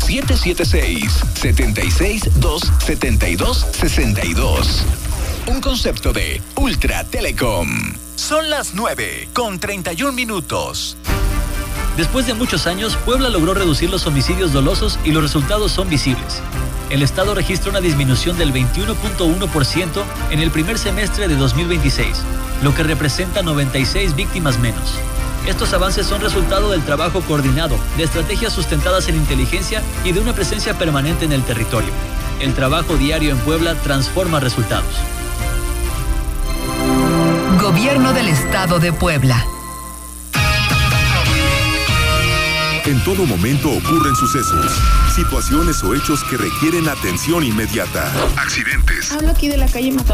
776-272-62. Un concepto de Ultra Telecom. Son las 9:31. Después de muchos años, Puebla logró reducir los homicidios dolosos y los resultados son visibles. El Estado registra una disminución del 21.1% en el primer semestre de 2026, lo que representa 96 víctimas menos. Estos avances son resultado del trabajo coordinado, de estrategias sustentadas en inteligencia y de una presencia permanente en el territorio. El trabajo diario en Puebla transforma resultados. Gobierno del Estado de Puebla. En todo momento ocurren sucesos, situaciones o hechos que requieren atención inmediata. Accidentes. Hablo aquí de la calle